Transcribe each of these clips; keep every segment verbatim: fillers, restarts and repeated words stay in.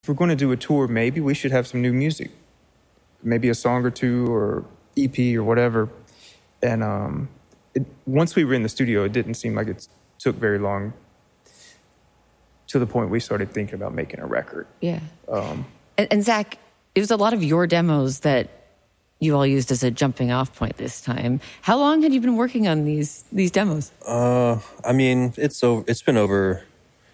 if we're going to do a tour, maybe we should have some new music, maybe a song or two or E P or whatever. And um, it, once we were in the studio, it didn't seem like it took very long to the point we started thinking about making a record. Yeah. Um, and, and Zach, it was a lot of your demos that you all used as a jumping off point this time. How long had you been working on these these demos? Uh, I mean, it's over. It's been over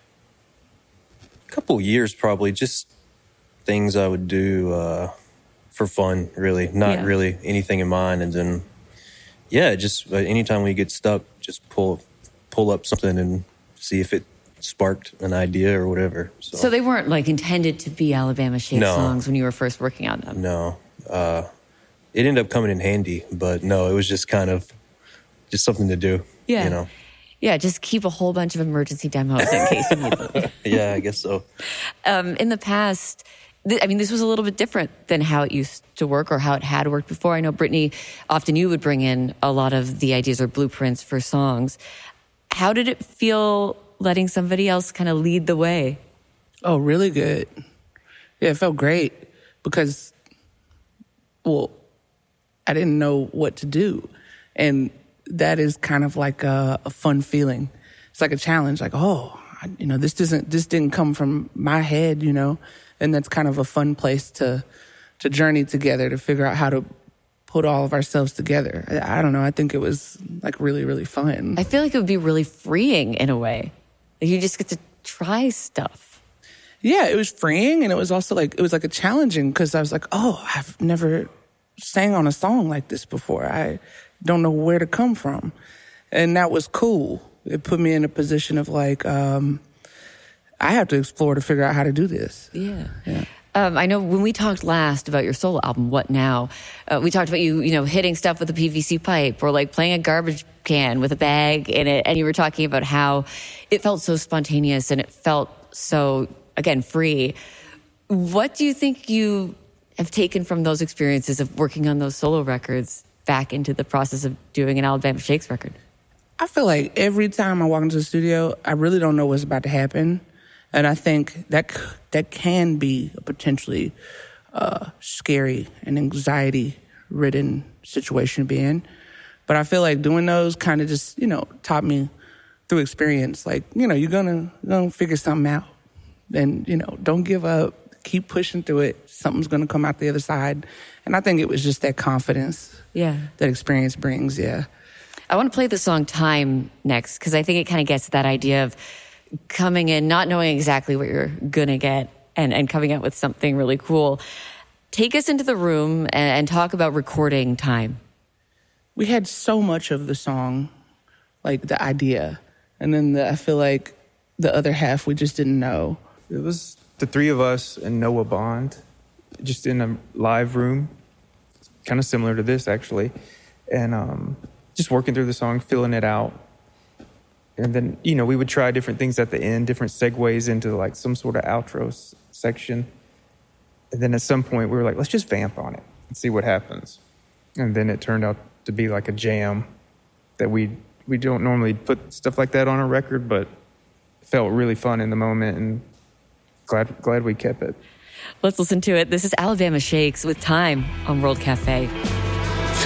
a couple years, probably. Just things I would do uh, for fun, really. Not yeah. really anything in mind. And then, yeah, just uh, anytime we get stuck, just pull pull up something and see if it sparked an idea or whatever. So, so they weren't like intended to be Alabama Shakes no. songs when you were first working on them? No. Uh, it ended up coming in handy, but no, it was just kind of just something to do, yeah. you know? Yeah, just keep a whole bunch of emergency demos in case you need them. Yeah, I guess so. Um, in the past, th- I mean, this was a little bit different than how it used to work or how it had worked before. I know, Brittany, often you would bring in a lot of the ideas or blueprints for songs. How did it feel letting somebody else kind of lead the way? Oh, really good. Yeah, it felt great because, well, I didn't know what to do. And that is kind of like a, a fun feeling. It's like a challenge, like, oh, I, you know, this doesn't, this didn't come from my head, you know? And that's kind of a fun place to, to journey together, to figure out how to put all of ourselves together. I, I don't know. I think it was like really, really fun. I feel like it would be really freeing in a way. You just get to try stuff. Yeah, it was freeing, and it was also like, it was like a challenging, because I was like, oh, I've never sang on a song like this before. I don't know where to come from. And that was cool. It put me in a position of like, um, I have to explore to figure out how to do this. Yeah. Yeah. Um, I know when we talked last about your solo album, What Now? Uh, we talked about you, you know, hitting stuff with a P V C pipe or like playing a garbage can with a bag in it. And you were talking about how it felt so spontaneous and it felt so, again, free. What do you think you have taken from those experiences of working on those solo records back into the process of doing an Alabama Shakes record? I feel like every time I walk into the studio, I really don't know what's about to happen. And I think that that can be a potentially uh, scary and anxiety-ridden situation to be in. But I feel like doing those kind of just, you know, taught me through experience, like, you know, you're gonna, you're gonna figure something out. And, you know, don't give up. Keep pushing through it. Something's gonna come out the other side. And I think it was just that confidence yeah. that experience brings, yeah. I want to play the song Time next, because I think it kind of gets to that idea of coming in, not knowing exactly what you're going to get and, and coming out with something really cool. Take us into the room and, and talk about recording Time. We had so much of the song, like the idea. And then the, I feel like the other half we just didn't know. It was the three of us and Noah Bond, just in a live room, kind of similar to this, actually. And um, just working through the song, filling it out. And then, you know, we would try different things at the end, different segues into like some sort of outro s- section. And then at some point we were like, let's just vamp on it and see what happens. And then it turned out to be like a jam that we we don't normally put stuff like that on a record, but it felt really fun in the moment, and glad glad we kept it. Let's listen to it. This is Alabama Shakes with Time on World Cafe.